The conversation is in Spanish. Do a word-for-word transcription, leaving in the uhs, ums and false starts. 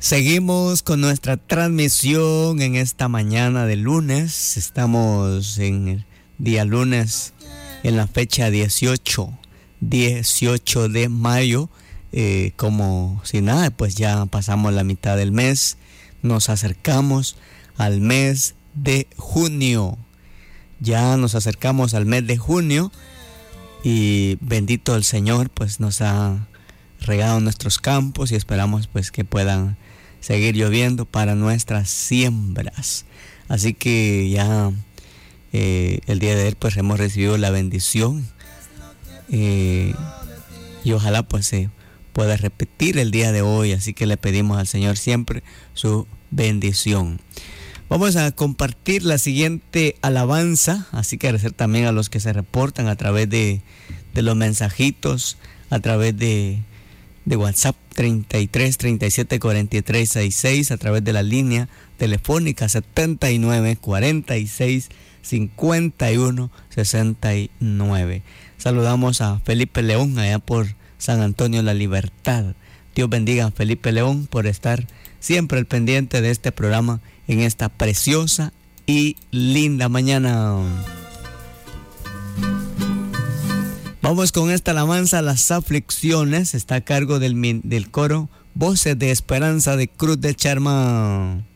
Seguimos con nuestra transmisión en esta mañana de lunes. Estamos en el día lunes, en la fecha dieciocho de mayo. Eh, como si nada, pues ya pasamos la mitad del mes. Nos acercamos al mes de junio. Ya nos acercamos al mes de junio. Y bendito el Señor, pues nos ha regado nuestros campos y esperamos pues que puedan seguir lloviendo para nuestras siembras. Así que ya eh, el día de ayer pues hemos recibido la bendición eh, y ojalá pues se pueda repetir el día de hoy. Así que le pedimos al Señor siempre su bendición. Vamos a compartir la siguiente alabanza, así que agradecer también a los que se reportan a través de, de los mensajitos, a través de de WhatsApp treinta y tres, treinta y siete, cuarenta y tres, sesenta y seis, a través de la línea telefónica setenta y nueve, cuarenta y seis, cincuenta y uno, sesenta y nueve. Saludamos a Felipe León allá por San Antonio La Libertad. Dios bendiga a Felipe León por estar siempre al pendiente de este programa en esta preciosa y linda mañana. Vamos con esta alabanza, Las Aflicciones. Está a cargo del, del coro Voces de Esperanza de Cruz de Charma.